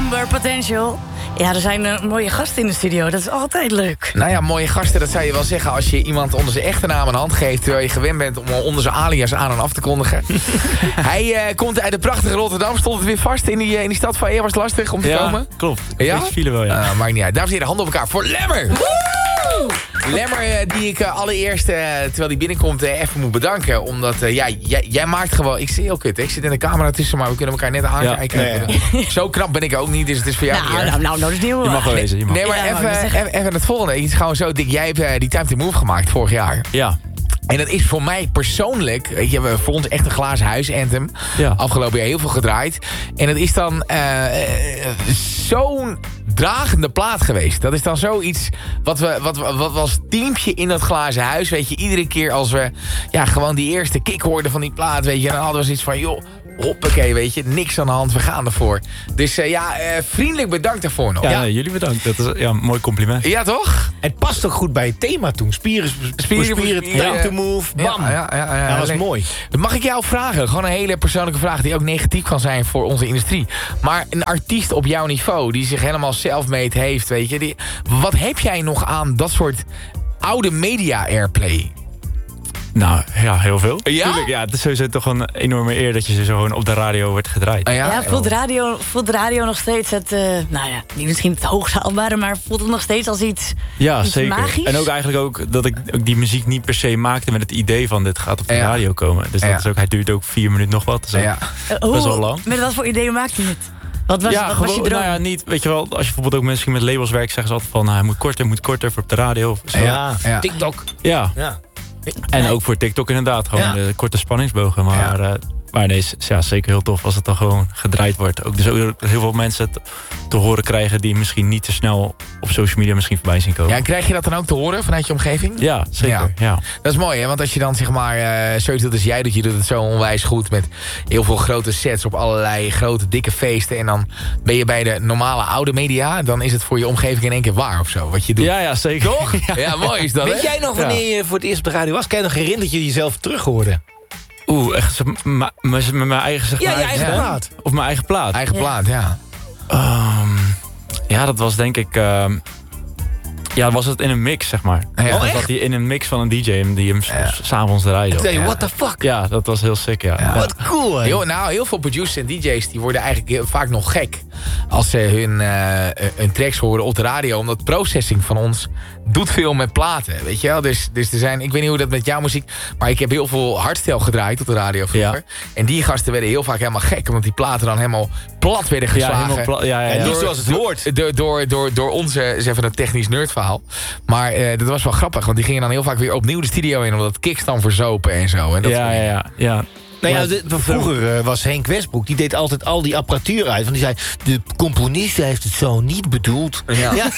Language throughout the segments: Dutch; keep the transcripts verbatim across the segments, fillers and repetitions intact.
Somber Potential. Ja, er zijn uh, mooie gasten in de studio. Dat is altijd leuk. Nou ja, mooie gasten, dat zou je wel zeggen... als je iemand onder zijn echte naam een hand geeft... terwijl je gewend bent om onder zijn alias aan en af te kondigen. Hij uh, komt uit de prachtige Rotterdam. Stond het weer vast in die, in die stad van je? Was het lastig om te ja, komen? Klopt. Ja, klopt. Vielen wel, ja. Uh, maakt niet uit. Dames en heren, handen op elkaar voor Lemmer. Woe! Lemmer, uh, die ik uh, allereerst, uh, terwijl die binnenkomt, uh, even moet bedanken. Omdat, uh, ja, jij, jij maakt gewoon... Ik zie heel kut, hè? Ik zit in de camera tussen, maar we kunnen elkaar net aankijken. Ja, nee, ja. Zo knap ben ik ook niet, dus het is voor jou nou, niet nou, nou, nou, dat is niet heel Je mag wel wezen, je mag. Nee, maar ja, even, maar even, even het volgende. Iets gewoon zo dik. Jij hebt uh, die Time to Move gemaakt vorig jaar. Ja. En dat is voor mij persoonlijk... Weet je, we hebben voor ons echt een glazen huis anthem. Ja. Afgelopen jaar heel veel gedraaid. En dat is dan uh, uh, zo'n dragende plaat geweest. Dat is dan zoiets wat we, wat, wat, wat als teampje in dat glazen huis... Weet je, iedere keer als we ja, gewoon die eerste kick hoorden van die plaat... Weet je, dan hadden we zoiets van... joh. Hoppakee, weet je, niks aan de hand, we gaan ervoor. Dus uh, ja, uh, vriendelijk bedankt daarvoor nog. Ja, Ja, nee, jullie bedankt. Dat is ja, een mooi compliment. ja toch? Het past ook goed bij het thema toen. Spieren, spieren, Spieren, spieren, spieren. time to move, bam. Ja, ja, ja, ja, dat was leuk. mooi. Dan mag ik jou vragen, gewoon een hele persoonlijke vraag... die ook negatief kan zijn voor onze industrie. Maar een artiest op jouw niveau, die zich helemaal self-made heeft... weet je, die, wat heb jij nog aan dat soort oude media-airplay? Nou, ja, heel veel. Ja? Tuurlijk, ja, het is sowieso toch een enorme eer dat je zo gewoon op de radio wordt gedraaid. Ah, Ja, voelt radio, voelt radio nog steeds het... Uh, nou ja, niet misschien het hoogst haalbare... maar voelt het nog steeds als iets, Ja, iets zeker. magisch? En ook eigenlijk ook dat ik ook die muziek niet per se maakte... met het idee van dit gaat op de Ja. radio komen. Dus dat Ja. is ook, hij duurt ook vier minuten nog wat. Dus Ja. Uh, hoe, best wel lang. Met wat voor ideeën maakt hij het? Wat was, ja, wat was je gewoon, droom? nou ja, niet, weet je wel, als je bijvoorbeeld ook misschien met labels werkt... zeggen ze altijd van, nou, hij moet korter, hij moet korter voor op de radio. Of zo. Ja, Ja. TikTok. Ja. Ja. En ook voor TikTok inderdaad, gewoon Ja. de korte spanningsbogen. Maar, Ja. uh, maar nee, is- ja, zeker heel tof als het dan gewoon gedraaid wordt. Ook, dus ook heel veel mensen het te horen krijgen... die misschien niet te snel op social media misschien voorbij zien komen. Ja, en krijg je dat dan ook te horen vanuit je omgeving? Ja, zeker. Ja. Ja. Dat is mooi, hè? Want als je dan zeg maar uh, zoiets doet als jij doet... je doet het zo onwijs goed met heel veel grote sets... op allerlei grote, dikke feesten... en dan ben je bij de normale oude media... dan is het voor je omgeving in één keer waar of zo, wat je doet. Ja, ja, zeker. Toch? Ja, ja, mooi is dat, hè? Weet jij nog wanneer je voor het eerst op de radio was? Kan je nog herinneren dat je jezelf terug hoorde? Oeh, echt zo, m- m- met mijn eigen, zeg Ja, maar, je eigen ja. plaat. Of mijn eigen plaat. Eigen Ja. plaat, ja. Um, ja, dat was denk ik... Um, ja, was het in een mix, zeg maar. Ja. Dat Oh, zat echt? hij in een mix van een D J en die hem s- Ja. s'avonds draaide. Ik dacht, Ja. what the fuck? Ja, dat was heel sick, ja. ja. Wat cool, hè? Heel, nou, heel veel producers en D J's die worden eigenlijk heel vaak nog gek... als ze hun, uh, hun tracks horen op de radio. Omdat processing van ons doet veel met platen, weet je wel. Dus, dus er zijn, ik weet niet hoe dat met jouw muziek... maar ik heb heel veel hardstyle gedraaid op de radio vroeger. Ja. En die gasten werden heel vaak helemaal gek... omdat die platen dan helemaal plat werden Ja, geslagen. helemaal pla- ja, ja, En ja. niet zoals het hoort. Door, door, door, door onze, is even een technisch nerdverhaal. Maar uh, dat was wel grappig, want die gingen dan heel vaak weer opnieuw de studio in... omdat kicks dan verzopen en zo. En dat Ja, ja, ja, ja. Nou ja, Maar- de- vroeger uh, was Henk Westbroek, die deed altijd al die apparatuur uit. Want die zei, de componist heeft het zo niet bedoeld. Ja. Ja.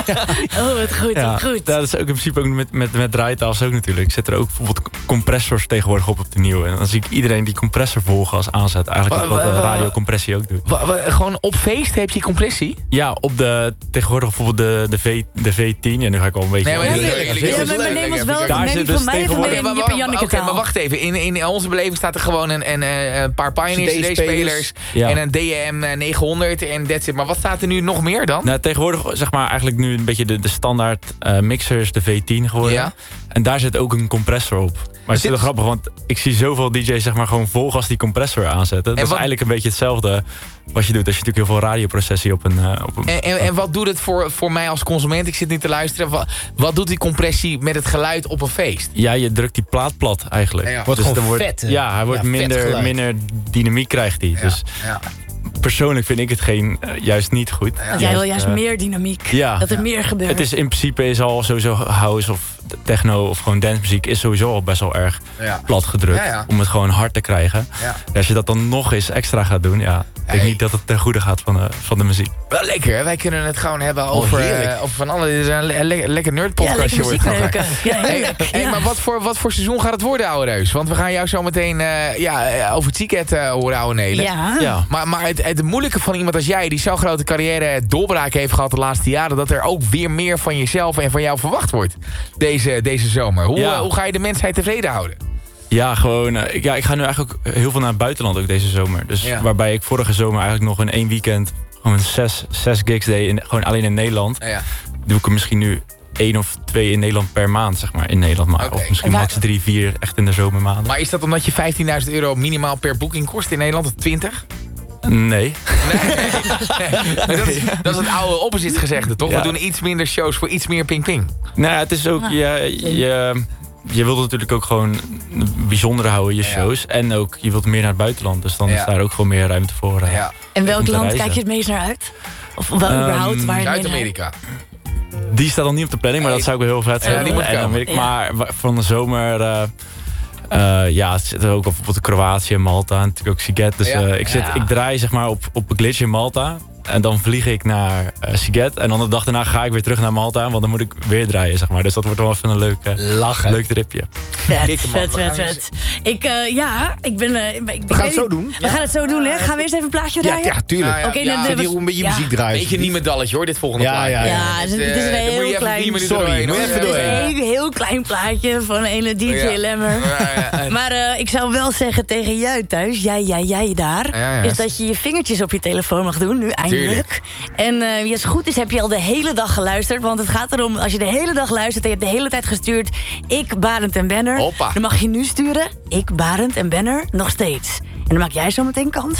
Oh, wat goed, Ja, wat goed. dat is ook in principe ook met, met, met draaitafels ook natuurlijk. Ik zet er ook bijvoorbeeld compressors tegenwoordig op op de nieuwe. En dan zie ik iedereen die compressor volgas aanzet. Eigenlijk Wa- wat de wa- radiocompressie ook doet. Wa- wa- gewoon op feest heb je compressie? Ja, op de tegenwoordig bijvoorbeeld de, de, v, de V tien. En nu ga ik al een beetje... Nee, maar Ja, dit- nee, jullie- ja, jullie- maar- maar neem ons wel, Daar neem zit niet dus van mij, van tegenwoordig- mij, Oké, Jip maar, en Janneke oké, maar taal. wacht even. In, in onze beleving staat er gewoon een, een, een, een paar Pioneer C D-spelers... Ja. en een D M negenhonderd en that's it. Maar wat staat er nu nog meer dan? Nou, tegenwoordig zeg maar eigenlijk nu een beetje de, de standaard uh, mixers, de V tien geworden. Ja. En daar zit ook een compressor op. Maar het is wel grappig, want ik zie zoveel D J's zeg maar gewoon volgas die compressor aanzetten. Dat En is wat- eigenlijk een beetje hetzelfde wat je doet als je natuurlijk heel veel radioprocessie op een... Uh, op een En, en, en wat doet het voor, voor mij als consument? Ik zit niet te luisteren. Wat, wat doet die compressie met het geluid op een feest? Ja, je drukt die plaat plat eigenlijk. Ja, ja. Wordt Dus gewoon dan wordt, vet, hè? Ja, hij wordt Ja, vet minder, geluid. minder dynamiek krijgt hij. Dus ja. persoonlijk vind ik het geen, uh, juist niet goed. Want jij wil juist uh, meer dynamiek. ja. Dat er meer gebeurt. Het is in principe is al sowieso house of techno of gewoon dancemuziek is sowieso al best wel erg Ja. plat gedrukt. Ja, ja. Om het gewoon hard te krijgen. Ja. Ja, als je dat dan nog eens extra gaat doen, ja, ik denk Hey. niet dat het ten goede gaat van de, van de muziek. Wel lekker, hè? Wij kunnen het gewoon hebben over, heerlijk. uh, over van alle... Dit is een le- le- lekker ja, nerdpodcastje. lekker muziek wordt het leuken. gewoon. Ja, Hey, heerlijk. hey, Ja. maar wat voor, wat voor seizoen gaat het worden, ouwe reus? Want we gaan jou zo meteen uh, ja, uh, over het zieket uh, horen, ouwe Nelen. Ja. Ja. Maar, maar het, het moeilijke van iemand als jij... die zo'n grote carrière doorbraak heeft gehad de laatste jaren... dat er ook weer meer van jezelf en van jou verwacht wordt deze, deze zomer. Hoe, Ja. uh, hoe ga je de mensheid tevreden houden? Ja, gewoon. uh, ik- Ja, ik ga nu eigenlijk ook heel veel naar het buitenland ook deze zomer. Dus Ja. waarbij ik vorige zomer eigenlijk nog in één weekend gewoon zes, zes gigs deed, in, gewoon alleen in Nederland. Ja, ja. Doe ik er misschien nu één of twee in Nederland per maand, zeg maar, in Nederland. Maar. Oké. Of misschien En waar- max drie, vier echt in de zomermaanden. Maar is dat omdat je vijftienduizend euro minimaal per boeking kost in Nederland? Of twintig? Nee. Nee, nee. Dat, is, dat is het oude opposite gezegde, toch? Ja. We doen iets minder shows voor iets meer ping-ping. Nou, het is ook... Je, je, je wilt natuurlijk ook gewoon bijzonder houden, je Ja. shows. En ook, je wilt meer naar het buitenland. Dus dan Ja. is daar ook gewoon meer ruimte voor. uh, Ja. En welk om te land reizen. kijk je het meest naar uit? Of wel Ehm, überhaupt? Waar je mee Zuid-Amerika. Die staat dan niet op de planning, maar Nee. dat zou ook wel heel vet zijn. Ja, die moet En komen. Amerika- Ja. Maar wa- van de zomer... uh, uh, ja, het zit er ook op bijvoorbeeld Kroatië en Malta. En natuurlijk ook Siget. Dus Ja. uh, ik, zit, Ja. ik draai zeg maar op, op een glitch in Malta. En dan vlieg ik naar uh, Siget. En dan de dag daarna ga ik weer terug naar Malta. Want dan moet ik weer draaien, zeg maar. Dus dat wordt wel even een leuk, uh, Lachen. leuk tripje. Vet, Dikke man, vet, we vet, gaan vet. Ik, eh, ja, ik ben... eh, ik, ik We gaan weet het zo niet- doen. We gaan het zo doen, hè? Gaan we eerst even een plaatje Ja, draaien? ja, tuurlijk. Ja, ja. Oké, Ja. dan Zet doen hier we... een beetje ja. muziek draaien. Beetje niet met dalletje hoor, dit volgende Ja, plaatje. ja, ja. Ja, het is, het is een Eh, dan moet je heel even klein... vier minuten Sorry, doorheen, moet je hoor. even Ja, doorheen. ja, Een heel, heel klein plaatje van een ene D J Ja. Lemmer. ja, ja. Maar eh, ik zou wel zeggen tegen jou thuis, jij, jij, jij daar... Ja, ja. is dat je je vingertjes op je telefoon mag doen, nu eindelijk. En eh, als het goed is, heb je al de hele dag geluisterd. Want het gaat erom, als je de hele dag luistert... en je hebt de hele tijd gestuurd... ik, Barend en Benner... Hoppa. dan mag je nu sturen... ik, Barend en Benner, nog steeds. En dan maak jij zo meteen kans